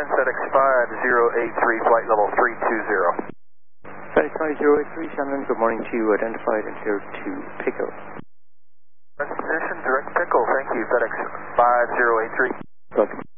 again, FedEx 5083, flight level 320. FedEx 5083, Shannon, good morning to you. Identified and here to Pico. Position, direct Pickle, thank you, FedEx 5083. Welcome.